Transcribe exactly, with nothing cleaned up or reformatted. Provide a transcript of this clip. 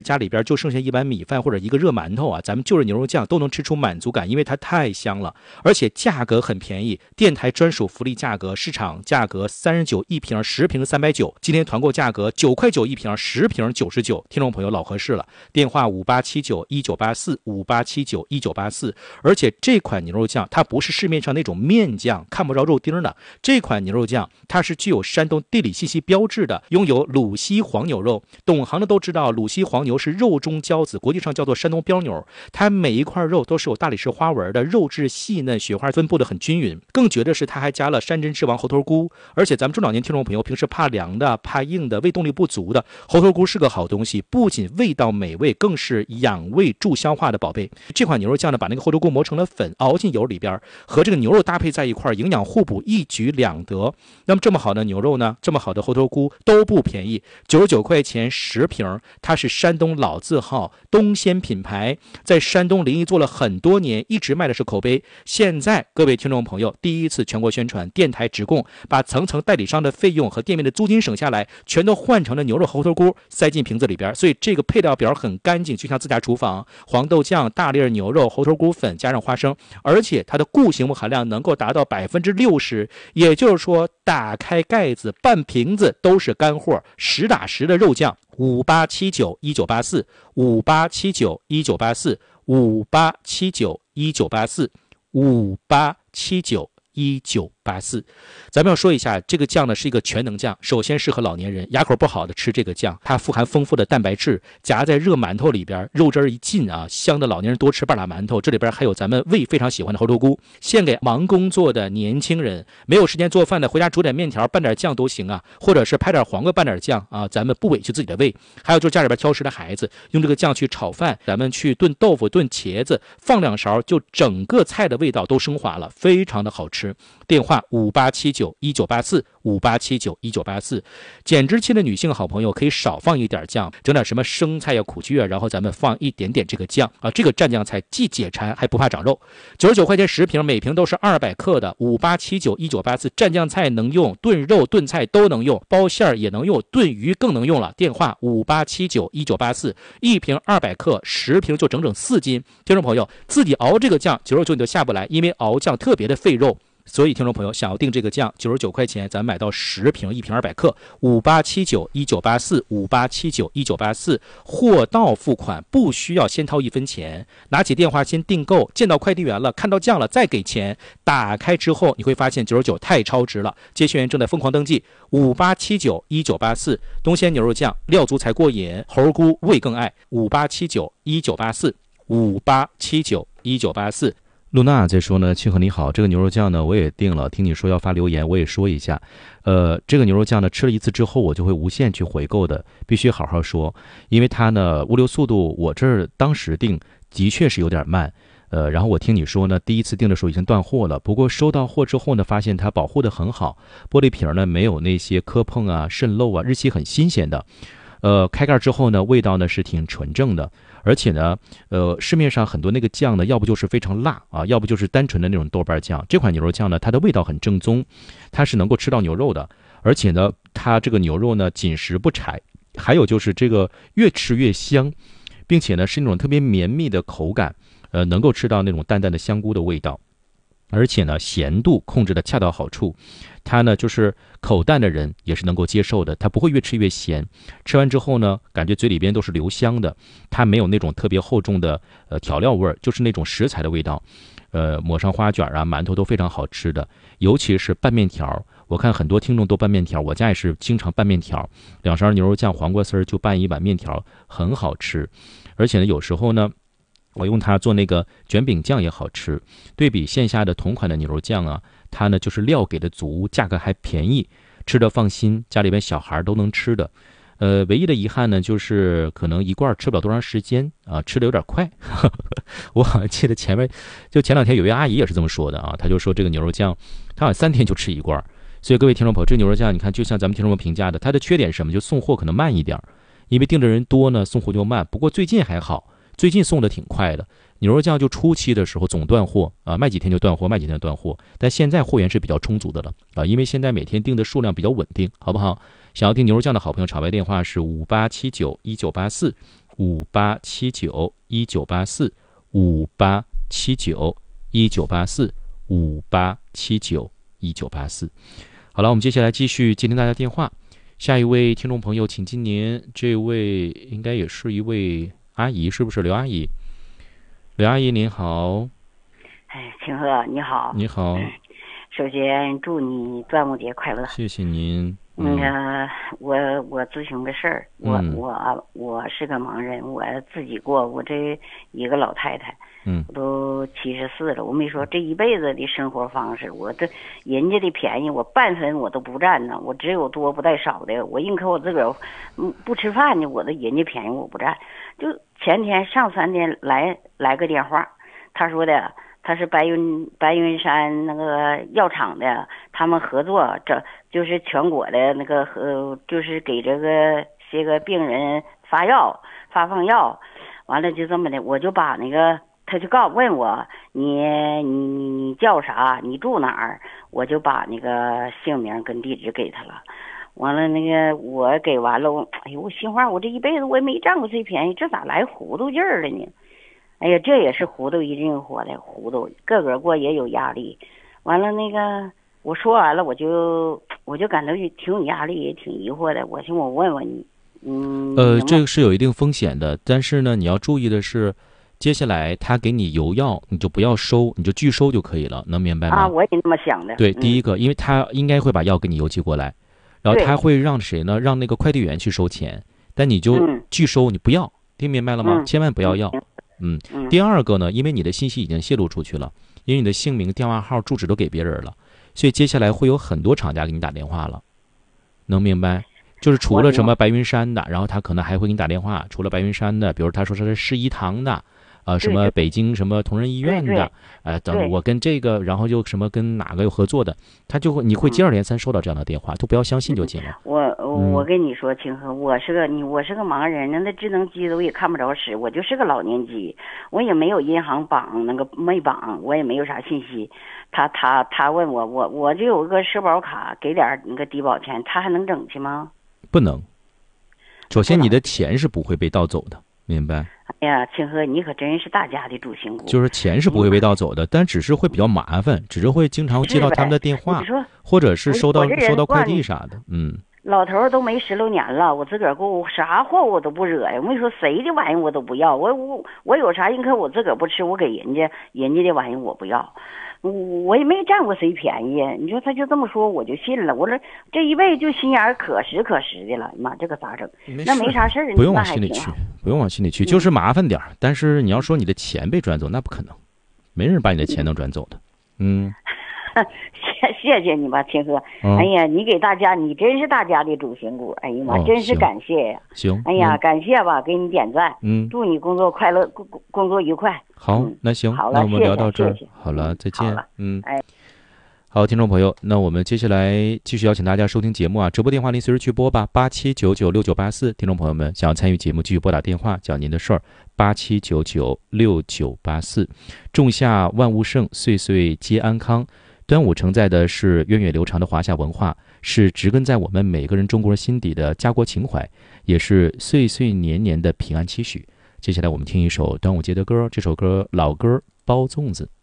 家里边就剩下一碗米饭或者一个热馒头啊，咱们就着牛肉酱都能吃出满足感，因为它太香了，而且价格很便宜，电台专属福利价格，市场价格三十九一瓶，十瓶三百九，今天团购价格九块九一瓶，十瓶九十九，听众朋友老合适了，电话五八七九一九八四五八七九一九八四，而且这款牛肉酱它不是市面上那种面酱看不着肉丁的，这款牛肉酱它是具有山东地理信息标志的，拥有鲁西黄牛肉，懂行的都知道鲁西黄牛是肉中骄子，国际上叫做山东膘牛，它每一块肉都是有大理石花纹的，肉质细嫩，雪花分布的很均匀。更绝的是它还加了山珍之王猴头菇，而且咱们中老年听众朋友平时怕凉的怕硬的胃动力不足的，猴头菇是个好东西，不仅味道美味，更是养胃助消化的宝贝。这款牛肉酱呢，把那个猴头菇磨成了粉，熬进油里边，和这个牛肉搭配在一块，营养互补，一举两得。那么这么好的牛肉呢，这么好的猴头菇都不便宜，九十九块钱十瓶，它是山东老字号东鲜品牌，在山东临沂做了很多年，一直卖的是口碑。现在各位听众朋友第一次全国宣传，电台直供，把层层代理商的费用和店面的租金省下来，全都换成了牛肉猴头菇，塞进瓶子里边，所以这个配料表很干净，就像自家厨房，黄豆酱、大粒牛肉、猴头菇粉加上花生，而且它的固形物含量能够达到百分之六十，也就是说打开盖子半瓶子都是干货，实打实的肉酱。五八七九一九八四五八七九一九八四五八七九一九八四五八七九一九八四。咱们要说一下，这个酱呢是一个全能酱，首先适合老年人，牙口不好的吃这个酱，它富含丰富的蛋白质，夹在热馒头里边，肉汁一进啊，香的老年人多吃半拉馒头。这里边还有咱们胃非常喜欢的猴头菇，献给忙工作的年轻人，没有时间做饭的，回家煮点面条拌点酱都行啊，或者是拍点黄瓜拌点酱啊，咱们不委屈自己的胃。还有就是家里边挑食的孩子，用这个酱去炒饭，咱们去炖豆腐炖茄子，放两勺，就整个菜的味道都升华了，非常的好吃。电话五八七九一九八四五八七九一九八四。减脂期的女性好朋友可以少放一点酱，整点什么生菜呀、苦苣啊，然后咱们放一点点这个酱啊，这个蘸酱菜既解馋还不怕长肉。九十九块钱十瓶，每瓶都是二百克的。五八七九一九八四，蘸酱菜能用，炖肉炖菜都能用，包馅儿也能用，炖鱼更能用了。电话五八七九一九八四，一瓶二百克，十瓶就整整四斤。听众朋友自己熬这个酱九十九你都下不来，因为熬酱特别的费肉。所以听众朋友想要订这个酱九十九块钱，咱买到十瓶，一瓶二百克。五八七九一九八四五八七九一九八四，货到付款，不需要先掏一分钱，拿起电话先订购，见到快递员了，看到酱了再给钱。打开之后你会发现九十九太超值了，接线员正在疯狂登记。五八七九一九八四，东鲜牛肉酱，料足才过瘾，猴菇味更爱。五八七九一九八四五八七九一九八四。露娜在说呢，庆贺你好，这个牛肉酱呢我也订了，听你说要发留言，我也说一下。呃，这个牛肉酱呢吃了一次之后我就会无限去回购的，必须好好说，因为它呢物流速度我这儿当时订的确是有点慢。呃，然后我听你说呢，第一次订的时候已经断货了，不过收到货之后呢，发现它保护得很好，玻璃瓶呢没有那些磕碰啊、渗漏啊，日期很新鲜的。呃，开盖之后呢，味道呢是挺纯正的。而且呢，呃，市面上很多那个酱呢，要不就是非常辣啊，要不就是单纯的那种豆瓣酱。这款牛肉酱呢，它的味道很正宗，它是能够吃到牛肉的，而且呢，它这个牛肉呢紧实不柴，还有就是这个越吃越香，并且呢是那种特别绵密的口感，呃，能够吃到那种淡淡的香菇的味道。而且呢咸度控制的恰到好处，它呢就是口淡的人也是能够接受的，它不会越吃越咸，吃完之后呢感觉嘴里边都是留香的，它没有那种特别厚重的呃调料味儿，就是那种食材的味道。呃抹上花卷啊馒头都非常好吃的，尤其是拌面条，我看很多听众都拌面条，我家也是经常拌面条，两勺牛肉酱黄瓜丝儿就拌一碗面条，很好吃。而且呢有时候呢我用它做那个卷饼酱也好吃，对比线下的同款的牛肉酱啊，它呢就是料给的足，价格还便宜，吃得放心，家里边小孩都能吃的。呃，唯一的遗憾呢，就是可能一罐吃不了多长时间啊，吃的有点快。我好像记得前面就前两天有位阿姨也是这么说的啊，她就说这个牛肉酱，她好像三天就吃一罐。所以各位听众朋友，这个牛肉酱你看，就像咱们听众朋友评价的，它的缺点是什么？就送货可能慢一点，因为订的人多呢，送货就慢。不过最近还好。最近送的挺快的，牛肉酱就初期的时候总断货啊，卖几天就断货，卖几天就断货。但现在货源是比较充足的了啊，因为现在每天订的数量比较稳定，好不好？想要订牛肉酱的好朋友，场外电话是五八七九一九八四五八七九一九八四，五八七九一九八四，五八七九一九八四。好了，我们接下来继续接听大家电话。下一位听众朋友，请今年这位应该也是一位阿姨，是不是刘阿姨？刘阿姨您好。 哎，清河你好。 你好。 首先祝你端午节快乐。 谢谢您。 那个、嗯、我我咨询个事儿，我、 嗯、 我我是个盲人，我自己过，我这一个老太太， 嗯， 我都七十四了，我没说这一辈子的生活方式，我这人家的便宜我半分我都不占呢，我只有多不带少的，我宁可我自个儿嗯不吃饭呢，我的人家便宜我不占。就前天上三天来来个电话，他说的。他是白云白云山那个药厂的，他们合作，这就是全国的那个呃，就是给这个些个病人发药发放药，完了就这么的，我就把那个他就告问我你你你你叫啥，你住哪儿，我就把那个姓名跟地址给他了。完了那个我给完了，哎呦我心话，我这一辈子我也没占过这便宜，这咋来糊涂劲儿了呢？哎呀，这也是糊涂一阵火的糊涂，个个过也有压力。完了那个我说完了，我就我就感到挺有压力，也挺疑惑的。我寻我问问你，嗯， 呃，这个是有一定风险的，但是呢，你要注意的是，接下来他给你邮药，你就不要收，你就拒收就可以了，能明白吗？ 啊，我也那么想的。 对， 嗯、 第一个，因为他应该会把药给你邮寄过来，然后他会让谁呢？让那个快递员去收钱，但你就拒收，你不要，听明白了吗？ 嗯、 千万不要要。嗯，第二个呢，因为你的信息已经泄露出去了，因为你的姓名、电话号、住址都给别人了，所以接下来会有很多厂家给你打电话了，能明白？就是除了什么白云山的，然后他可能还会给你打电话，除了白云山的，比如他说他是世一堂的，呃，什么北京什么同仁医院的，呃，等我跟这个，然后又什么跟哪个有合作的，他就会你会接二连三收到这样的电话，都不要相信就行了。 我我跟你说，清河，我是个你我是个盲人，那智能机我也看不着使，我就是个老年机，我也没有银行绑那个没绑，我也没有啥信息。他他他问我，我我就有个社保卡，给点那个低保钱，他还能整去吗？ 不能。首先，你的钱是不会被盗走的。明白。 哎呀，清河，你可真是大家的主心骨。 就是钱是不会被盗走的，但只是会比较麻烦，只是会经常接到他们的电话，或者是收到收到快递啥的。嗯。 老头都没十六年了，我自个儿给我啥货我都不惹呀。我跟你说，谁的玩意我都不要。我我我有啥宁可我自个儿不吃，我给人家人家的玩意我不要。我我也没占过谁便宜，你说他就这么说，我就信了。我说这一辈子就心眼可实可实的了，妈这个咋整？那没啥事儿， 不用往心里去，不用往心里去，就是麻烦点儿。但是你要说你的钱被转走，那不可能，没人把你的钱能转走的。嗯， 谢谢谢你吧，天哥。嗯、哎呀，你给大家，你真是大家的主心骨。哎呀妈，哦、真是感谢呀！ 行， 哎呀， 嗯、 感谢吧，给你点赞。 嗯， 祝你工作快乐，工工作愉快。 好， 嗯、 那行， 好了， 那我们聊到这儿， 谢谢好了，再见。嗯， 哎。 好，听众朋友，那我们接下来继续邀请大家收听节目啊，直播电话您随时去拨吧，八七九九六九八四。听众朋友们想要参与节目，继续拨打电话讲您的事儿，八七九九六九八四。仲夏万物盛，岁岁皆安康。端午承载的是源远流长的华夏文化，是植根在我们每个人中国人心底的家国情怀，也是岁岁年年的平安期许。接下来我们听一首端午节的歌，这首歌老歌《包粽子》。